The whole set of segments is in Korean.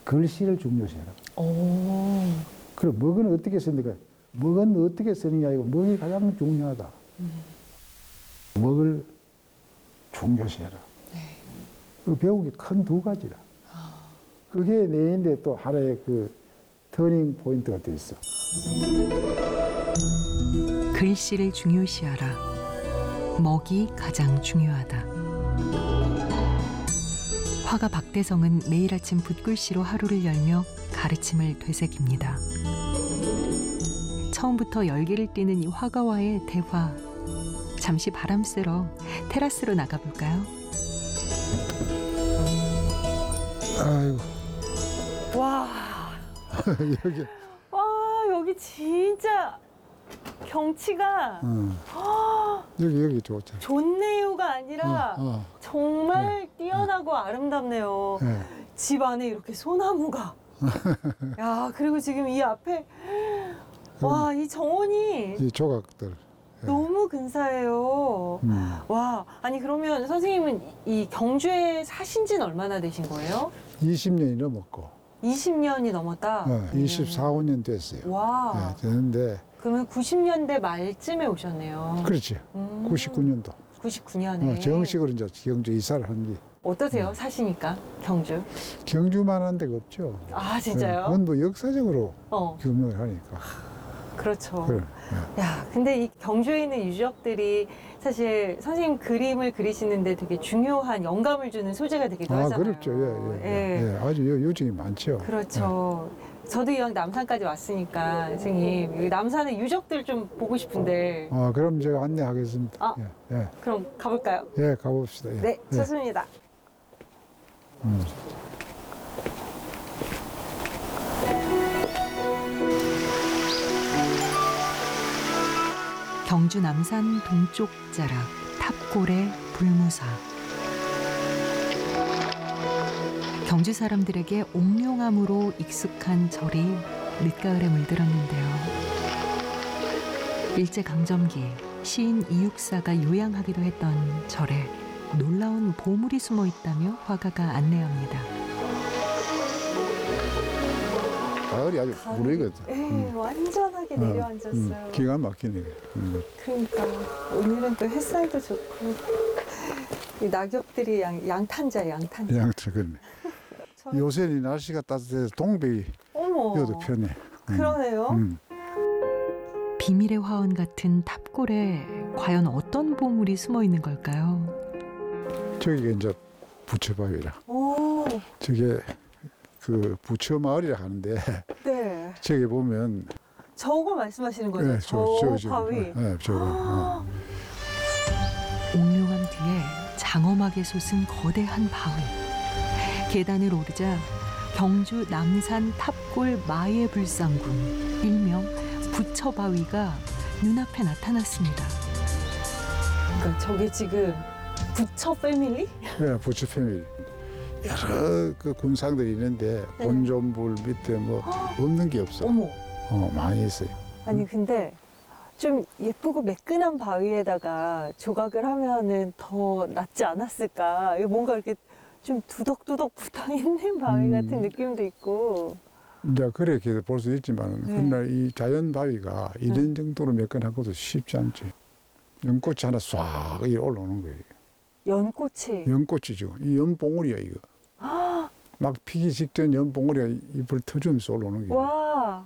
글씨를 중요시해라. 오. 그럼 먹은 어떻게 쓰는가? 먹은 어떻게 쓰느냐 이거 먹이 가장 중요하다. 먹을 중요시해라. 그 배우기 큰 두 가지라. 그게 내인데 또 하나의 그 터닝 포인트가 돼 있어. 글씨를 중요시하라. 먹이 가장 중요하다. 화가 박대성은 매일 아침 붓글씨로 하루를 열며 가르침을 되새깁니다. 처음부터 열기를 띠는 이 화가와의 대화. 잠시 바람 쐬러 테라스로 나가볼까요? 아이고. 와. 여기. 와, 여기 진짜 경치가 여기 좋잖아. 좋네요가 아니라 정말 뛰어나고 아름답네요. 네. 집 안에 이렇게 소나무가. 야, 그리고 지금 이 앞에 와, 이 정원이 이 조각들. 너무 근사해요. 와, 아니 그러면 선생님은 이 경주에 사신 지는 얼마나 되신 거예요? 20년이 넘었고. 20년이 넘었다? 24, 5년 됐어요. 와. 네, 되는데. 그러면 90년대 말쯤에 오셨네요. 그렇지. 99년도. 99년에. 정식으로 이제 경주 이사를 한 게. 어떠세요? 사시니까 경주? 경주만한 데가 없죠. 아, 진짜요? 그건 뭐 역사적으로 규명을 하니까. 그렇죠. 그래. 야, 근데 이 경주에 있는 유적들이 사실 선생님 그림을 그리시는데 되게 중요한 영감을 주는 소재가 되기도 하잖아요. 그렇죠. 예. 아주 요즘이 많죠. 그렇죠. 저도 이왕 남산까지 왔으니까 선생님 여기 남산의 유적들 좀 보고 싶은데. 그럼 제가 안내하겠습니다. 예. 그럼 가볼까요? 예, 가봅시다. 예. 네, 좋습니다. 경주 남산 동쪽 자락 탑골의 불무사. 경주 사람들에게 옥룡암으로 익숙한 절이 늦가을에 물들었는데요. 일제강점기 시인 이육사가 요양하기도 했던 절에 놀라운 보물이 숨어 있다며 화가가 안내합니다. 가을이 아주 무르거든. 네, 완전하게 내려앉았어요. 기가 막히네. 그러니까 오늘은 또 햇살도 좋고 이 낙엽들이 양탄자. 양털 그러네. 요새는 날씨가 따뜻해서 동백이 여도 편해. 그러네요. 비밀의 화원 같은 탑골에 과연 어떤 보물이 숨어 있는 걸까요? 저기가 이제 부처바위라. 오. 저게 그 부처마을이라 하는데 네. 저기 보면 저거 말씀하시는 거죠? 네, 저 바위. 네, 저거. 옥룡암 뒤에 장엄하게 솟은 거대한 바위. 계단을 오르자 경주 남산 탑골 마의 불상궁 일명 부처바위가 눈앞에 나타났습니다. 그러니까 저게 지금 부처 패밀리? 네, 부처 패밀리. 여러 그 군상들이 있는데 본존불 밑에 뭐 없는 게 없어. 어머. 많이 있어요. 아니 근데 좀 예쁘고 매끈한 바위에다가 조각을 하면은 더 낫지 않았을까? 이거 뭔가 이렇게 좀 두덕두덕 붙어 있는 바위 같은 느낌도 있고. 이제 그렇게 볼 수 있지만 그러나 이 자연 바위가 이런 정도로 매끈한 것도 쉽지 않지. 연꽃이 하나 쏴 올라오는 거예요. 연꽃이. 연꽃이죠. 이 연봉우리야 이거. 막 피기 직전 연봉우리가 잎을 터주면서 올라오는 거예요.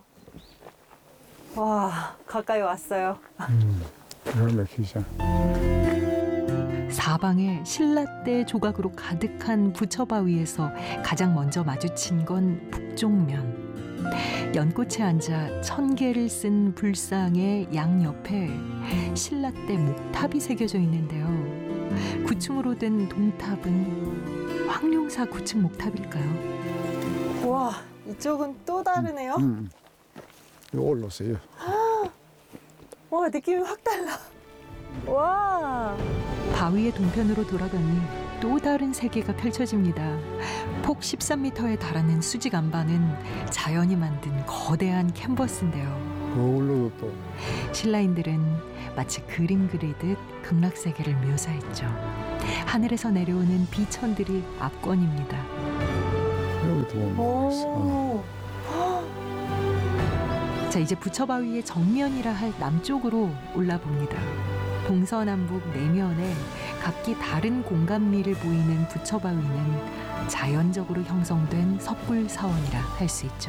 와, 가까이 왔어요. 이걸 맥히잖아. 사방에 신라때 조각으로 가득한 부처바위에서 가장 먼저 마주친 건 북쪽면. 연꽃에 앉아 1000개를 쓴 불상의 양옆에 신라때 목탑이 새겨져 있는데요. 9층으로 된 동탑은 황룡사 9층 목탑일까요? 와, 이쪽은 또 다르네요. 이거 올라오세요. 와, 느낌이 확 달라. 와. 바위의 동편으로 돌아가니 또 다른 세계가 펼쳐집니다. 폭 13m에 달하는 수직 안반은 자연이 만든 거대한 캔버스인데요. 거울로도 또 신라인들은 마치 그림 그리듯 극락세계를 묘사했죠. 하늘에서 내려오는 비천들이 압권입니다. 여기도 보면 오. 자, 이제 부처바위의 정면이라 할 남쪽으로 올라봅니다. 동서남북 내면에 각기 다른 공간미를 보이는 부처바위는 자연적으로 형성된 섭불사원이라 할 수 있죠.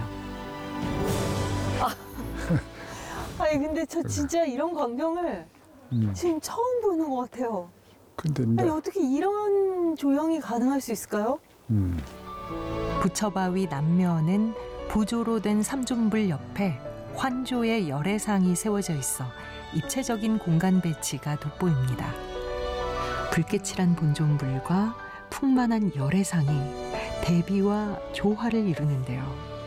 아니 근데 저 진짜 이런 광경을 지금 처음 보는 것 같아요. 근데 아니 이제 어떻게 이런 조형이 가능할 수 있을까요? 부처바위 남면은 부조로 된 삼존불 옆에 환조의 열애상이 세워져 있어 입체적인 공간 배치가 돋보입니다. 붉게칠한 본존불과 풍만한 열애상이 대비와 조화를 이루는데요.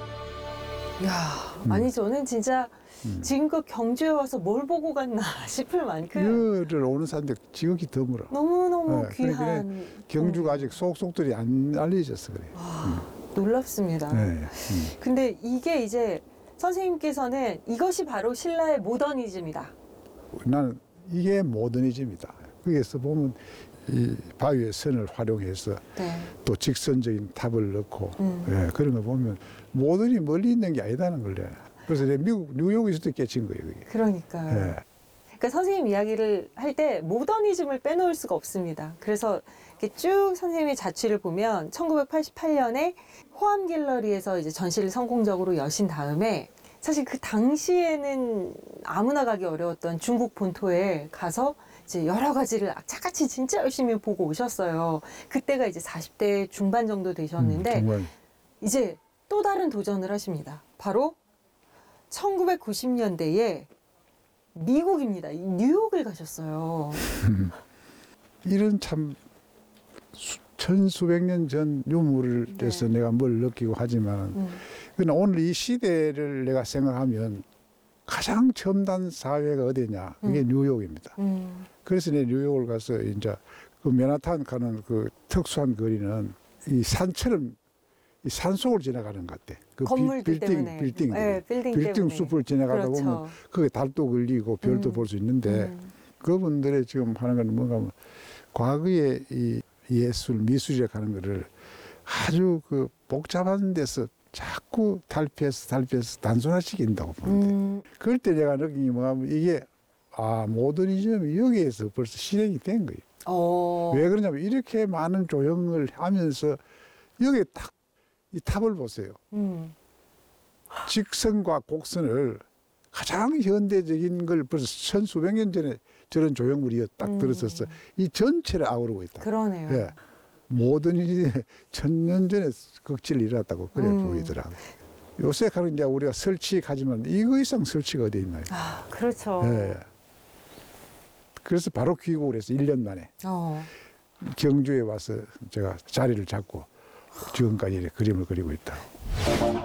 야, 아니 저는 진짜 지금껏 경주에 와서 뭘 보고 갔나 싶을 만큼 여를 오는 사람들 지극히 드물어. 너무너무 네, 귀한 경주가 아직 속속들이 안 알려졌어 그래. 놀랍습니다. 네. 근데 이게 이제 선생님께서는 이것이 바로 신라의 모더니즘이다. 나는 이게 모더니즘이다. 거기에서 보면 이 바위의 선을 활용해서 네. 또 직선적인 탑을 넣고 예, 그런 거 보면 모던이 멀리 있는 게 아니다는 걸 내가. 그래서 내가 미국 뉴욕에서도 깨친 거예요. 그게. 그러니까요. 예. 그러니까 선생님 이야기를 할 때 모더니즘을 빼놓을 수가 없습니다. 그래서 이렇게 쭉 선생님의 자취를 보면 1988년에 호암 갤러리에서 이제 전시를 성공적으로 여신 다음에 사실 그 당시에는 아무나 가기 어려웠던 중국 본토에 가서 이제 여러 가지를 악착같이 진짜 열심히 보고 오셨어요. 그때가 이제 40대 중반 정도 되셨는데 정말 이제 또 다른 도전을 하십니다. 바로 1990년대에 미국입니다. 뉴욕을 가셨어요. 이런 참 천수백 년 전 유물을 해서 내가 뭘 느끼고 하지만 그러나 오늘 이 시대를 내가 생각하면 가장 첨단 사회가 어디냐 그게 뉴욕입니다. 그래서 내가 뉴욕을 가서 이제 그 맨하탄 가는 그 특수한 거리는 이 산처럼 이 산속을 지나가는 것 같아. 그 건물들 때문에. 빌딩, 네, 빌딩 때문에. 숲을 지나가다 그렇죠. 보면 거기에 달도 걸리고 별도 볼 수 있는데 그분들의 지금 하는 건 뭔가 하면 과거의 이 예술, 미술이라고 하는 거를 아주 그 복잡한 데서 자꾸 달피해서 단순화시킨다고 보는데 그럴 때 내가 느낀 게 뭐냐면 이게 모더니즘이 여기에서 벌써 실행이 된 거예요. 왜 그러냐면 이렇게 많은 조형을 하면서 여기에 딱 이 탑을 보세요. 직선과 곡선을 가장 현대적인 걸 벌써 천수백 년 전에 저런 조형물이 딱 들어서서 이 전체를 아우르고 있다. 그러네요. 예. 모더니즘이 1000년 전에 극치를 일어났다고 그래 보이더라고요. 요새 가는 이제 우리가 설치하지만 이거 이상 설치가 어디 있나요? 그렇죠. 예. 그래서 바로 귀국을 해서 1년 만에 경주에 와서 제가 자리를 잡고 지금까지 이렇게 그림을 그리고 있다.